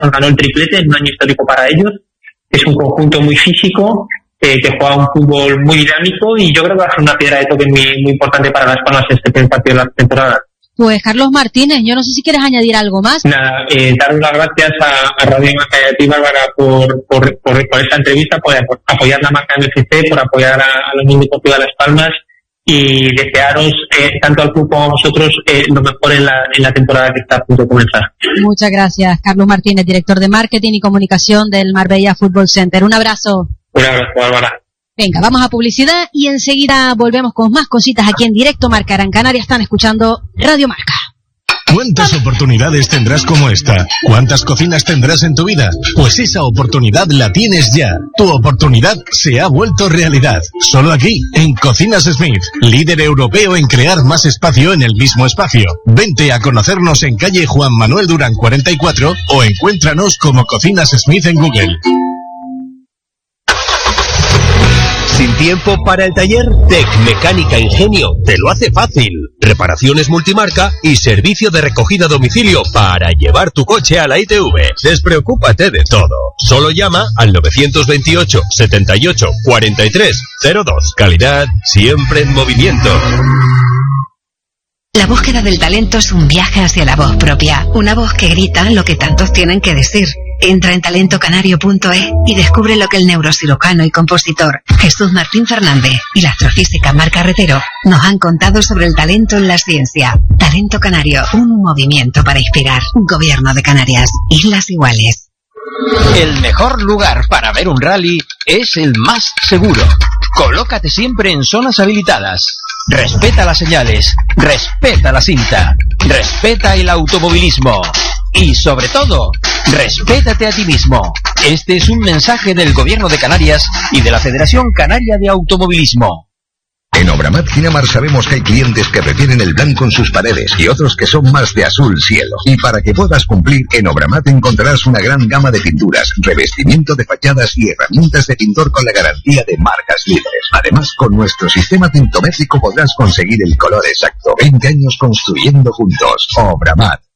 nos ganó el triplete en un año histórico para ellos. Es un conjunto muy físico, que juega un fútbol muy dinámico, y yo creo que va a ser una piedra de toque muy, muy importante para Las Palmas este primer partido de la temporada. Pues Carlos Martínez, yo no sé si quieres añadir algo más. Nada, daros las gracias a Radio Marca y a ti, Bárbara, por esta entrevista, por apoyar la marca MFC, por apoyar a la Unión Deportiva de Las Palmas, y desearos tanto al club como a vosotros lo mejor en la temporada que está a punto de comenzar. Muchas gracias, Carlos Martínez, director de Marketing y Comunicación del Marbella Fútbol Center. Un abrazo. Un abrazo, Bárbara. Venga, vamos a publicidad y enseguida volvemos con más cositas aquí en directo Marca Gran Canaria. Están escuchando Radio Marca. ¿Cuántas oportunidades tendrás como esta? ¿Cuántas cocinas tendrás en tu vida? Pues esa oportunidad la tienes ya. Tu oportunidad se ha vuelto realidad. Solo aquí, en Cocinas Smith, líder europeo en crear más espacio en el mismo espacio. Vente a conocernos en calle Juan Manuel Durán 44 o encuéntranos como Cocinas Smith en Google. ¿Sin tiempo para el taller? Tecmecánica Ingenio te lo hace fácil. Reparaciones multimarca y servicio de recogida a domicilio para llevar tu coche a la ITV. Despreocúpate de todo. Solo llama al 928 78 43 02. Calidad siempre en movimiento. La búsqueda del talento es un viaje hacia la voz propia. Una voz que grita lo que tantos tienen que decir. Entra en talentocanario.es y descubre lo que el neurocirujano y compositor Jesús Martín Fernández y la astrofísica Mar Carretero nos han contado sobre el talento en la ciencia. Talento Canario, un movimiento para inspirar. Gobierno de Canarias, Islas Iguales. El mejor lugar para ver un rally es el más seguro. Colócate siempre en zonas habilitadas. Respeta las señales, respeta la cinta, respeta el automovilismo y, sobre todo, respétate a ti mismo. Este es un mensaje del Gobierno de Canarias y de la Federación Canaria de Automovilismo. En Obramat Ginamar sabemos que hay clientes que prefieren el blanco en sus paredes y otros que son más de azul cielo. Y para que puedas cumplir, en Obramat encontrarás una gran gama de pinturas, revestimiento de fachadas y herramientas de pintor con la garantía de marcas líderes. Además, con nuestro sistema tintométrico podrás conseguir el color exacto. 20 años construyendo juntos. Obramat.